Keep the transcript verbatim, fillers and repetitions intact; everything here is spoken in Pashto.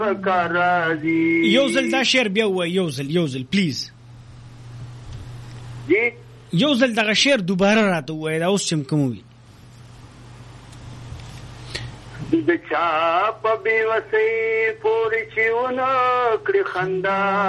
کار راځي. یو ځل دا شعر بیا وای، یو ځل یو ځل پلیز جی یو ځل دغه شعر دوباره راته وای، دا اوس چم کوم وي. د چا په بې وسۍ پورې چې ونه کړې خندا